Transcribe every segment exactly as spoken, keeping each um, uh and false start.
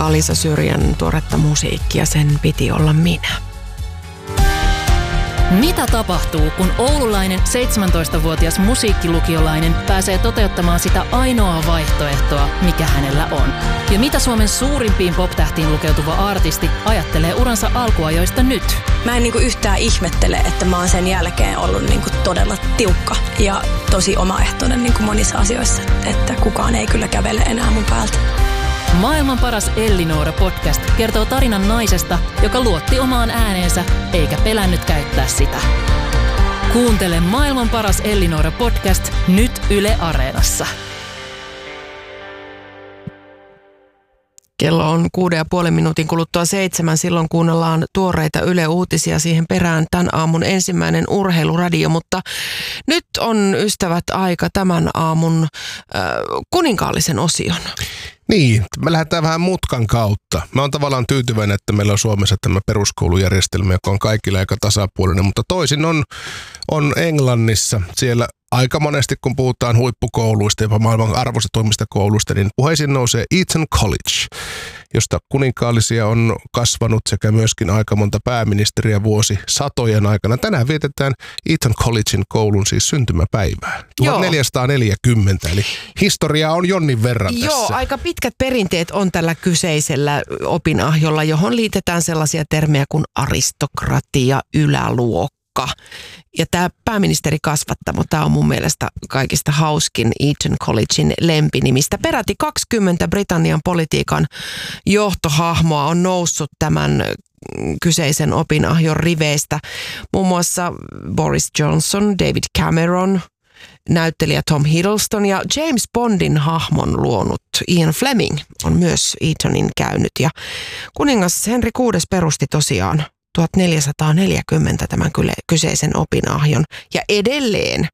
Alisa Syrjän tuoretta musiikkia, sen piti olla minä. Mitä tapahtuu, kun oululainen seitsemäntoistavuotias musiikkilukiolainen pääsee toteuttamaan sitä ainoaa vaihtoehtoa, mikä hänellä on? Ja mitä Suomen suurimpiin pop-tähtiin lukeutuva artisti ajattelee uransa alkuajoista nyt? Mä en niinku yhtään ihmettele, että mä oon sen jälkeen ollut niinku todella tiukka ja tosi omaehtoinen niinku monissa asioissa, että kukaan ei kyllä kävele enää mun päältä. Maailman paras Ellinora-podcast kertoo tarinan naisesta, joka luotti omaan ääneensä eikä pelännyt käyttää sitä. Kuuntele Maailman paras Ellinora-podcast nyt Yle Areenassa. Kello on kuuden ja puolen minuutin kuluttua seitsemän. Silloin kuunnellaan tuoreita Yle Uutisia, siihen perään tämän aamun ensimmäinen urheiluradio. Mutta nyt on, ystävät, aika tämän aamun äh, kuninkaallisen osion. Niin, me lähdetään vähän mutkan kautta. Mä oon tavallaan tyytyväinen, että meillä on Suomessa tämä peruskoulujärjestelmä, joka on kaikilla aika tasapuolinen, mutta toisin on, on Englannissa. Siellä aika monesti, kun puhutaan huippukouluista, jopa maailman arvostetuimmista kouluista, niin puheisiin nousee Eton College, josta kuninkaallisia on kasvanut sekä myöskin aika monta pääministeriä vuosi satojen aikana. Tänään vietetään Eton Collegein koulun siis syntymäpäivää. tuhatneljäsataaneljäkymmentä, eli historiaa on jonnin verran tässä. Joo, aika pitkät perinteet on tällä kyseisellä opinahjolla, johon liitetään sellaisia termejä kuin aristokratia, yläluokka. Ja tämä pääministerikasvattamo, tämä on mun mielestä kaikista hauskin Eton Collegein lempinimistä. Peräti kaksikymmentä Britannian politiikan johtohahmoa on noussut tämän kyseisen opinahjon riveistä. Muun muassa Boris Johnson, David Cameron, näyttelijä Tom Hiddleston ja James Bondin hahmon luonut Ian Fleming on myös Etonin käynyt. Ja kuningas Henri kuudes perusti tosiaan tuhatneljäsataaneljäkymmentä tämän kyseisen opinahjon. Ja edelleen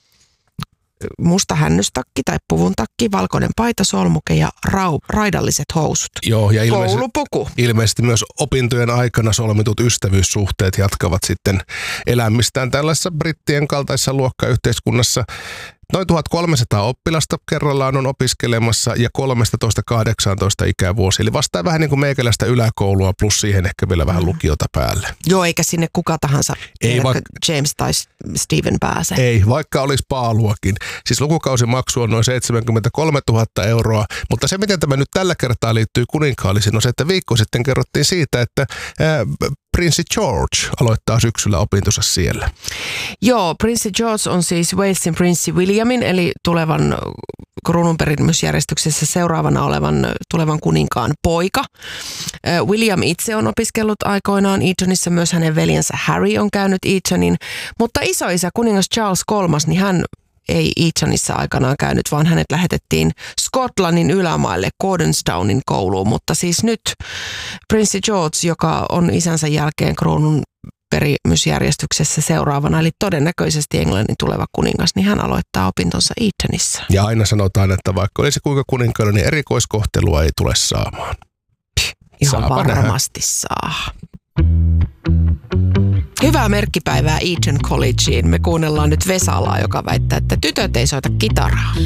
musta hännystakki tai puvuntakki, valkoinen paita, solmuke ja rau, raidalliset housut. Joo, ja ilmeisesti, koulupuku. Ilmeisesti myös opintojen aikana solmitut ystävyyssuhteet jatkavat sitten elämistään tällaisessa brittien kaltaisessa luokkayhteiskunnassa. Noin tuhatkolmesataa oppilasta kerrallaan on opiskelemassa ja kolmetoista kahdeksantoista ikävuosi. Eli vastaa vähän niin kuin meikäläistä yläkoulua plus siihen ehkä vielä vähän lukiota päälle. Joo, eikä sinne kuka tahansa, ei vaik- James tai Stephen pääse. Ei, vaikka olisi paaluakin. Siis lukukausimaksu on noin seitsemänkymmentäkolmetuhatta euroa, mutta se miten tämä nyt tällä kertaa liittyy kuninkaallisiin on se, että viikko sitten kerrottiin siitä, että ää, Prinssi George aloittaa syksyllä opintonsa siellä. Joo, Prinssi George on siis Walesin prinssi Williamin, eli tulevan kruununperimysjärjestyksessä seuraavana olevan tulevan kuninkaan poika. William itse on opiskellut aikoinaan Etonissa, myös hänen veljensä Harry on käynyt Etonin, mutta isoisä kuningas Charles kolmas, niin hän ei Etonissa aikanaan käynyt, vaan hänet lähetettiin Skotlannin ylämaille Gordonstownin kouluun, mutta siis nyt Prinssi George, joka on isänsä jälkeen kruunun perimysjärjestyksessä seuraavana, eli todennäköisesti Englannin tuleva kuningas, niin hän aloittaa opintonsa Etonissa. Ja aina sanotaan, että vaikka olisi kuinka kuninkaallinen, niin erikoiskohtelua ei tule saamaan. Ihan Saapa varmasti nähdä. Saa. Hyvää merkkipäivää Eton Collegeen. Me kuunnellaan nyt Vesalaa, joka väittää, että tytöt ei soita kitaraa.